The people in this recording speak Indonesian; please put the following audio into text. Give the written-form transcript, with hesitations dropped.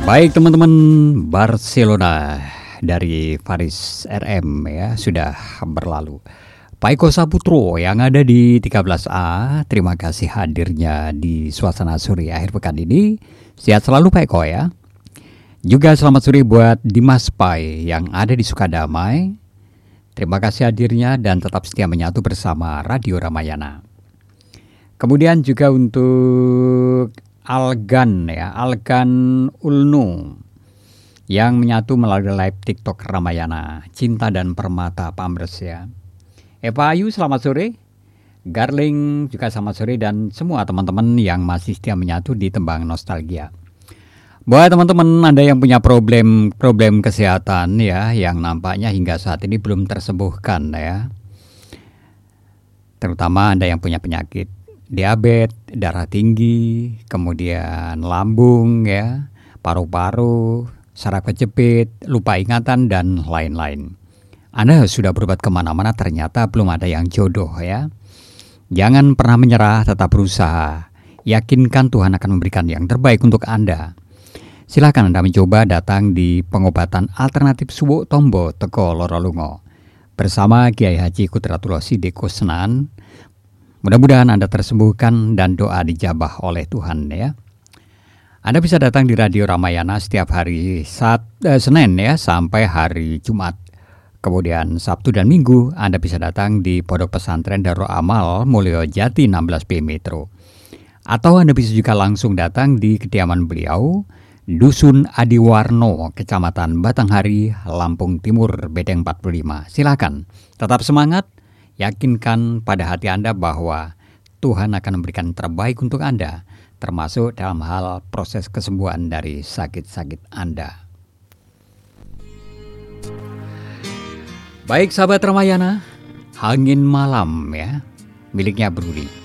Baik teman-teman, Barcelona dari Faris RM ya sudah berlalu. Pak Eko Saputro yang ada di 13A, terima kasih hadirnya di suasana sore akhir pekan ini. Sehat selalu Pak Eko ya. Juga selamat sore buat Dimas Pai yang ada di Sukadamai. Terima kasih hadirnya dan tetap setia menyatu bersama Radio Ramayana. Kemudian juga untuk Algan ya, Algan Ulnu yang menyatu melalui live TikTok Ramayana, Cinta dan Permata Pamres ya. Eva Ayu selamat sore, Garling juga selamat sore dan semua teman-teman yang masih setia menyatu di Tembang Nostalgia. Buat teman-teman Anda yang punya problem kesehatan ya, yang nampaknya hingga saat ini belum tersembuhkan ya. Terutama Anda yang punya penyakit diabetes, darah tinggi, kemudian lambung ya, paru-paru, saraf kejepit, lupa ingatan dan lain-lain. Anda sudah berobat kemana-mana ternyata belum ada yang jodoh ya. Jangan pernah menyerah, tetap berusaha. Yakinkan Tuhan akan memberikan yang terbaik untuk Anda. Silakan Anda mencoba datang di pengobatan alternatif Suwo Tombo Teko Lorolungo bersama Kiai Haji Kudratullah Sideko Senan. Mudah-mudahan Anda tersembuhkan dan doa dijabah oleh Tuhan ya. Anda bisa datang di Radio Ramayana setiap hari Senin ya sampai hari Jumat. Kemudian Sabtu dan Minggu Anda bisa datang di Pondok Pesantren Darul Amal Mulyo Jati 16B Metro. Atau Anda bisa juga langsung datang di kediaman beliau, Dusun Adiwarno, Kecamatan Batanghari, Lampung Timur, Bedeng 45. Silakan, tetap semangat. Yakinkan pada hati Anda bahwa Tuhan akan memberikan terbaik untuk Anda, termasuk dalam hal proses kesembuhan dari sakit-sakit Anda. Baik sahabat Ramayana, Angin Malam ya, miliknya Bruli.